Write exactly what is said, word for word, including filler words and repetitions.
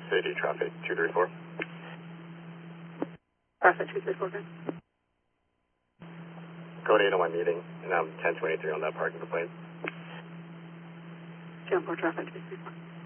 City, traffic two three four. Traffic two three four, okay. Code eight on my meeting, and I'm ten twenty-three on that parking complaint. Jump for traffic two three four.